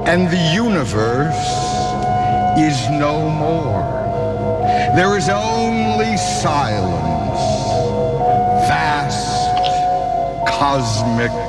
and the universe is no more. There is only silence, vast cosmic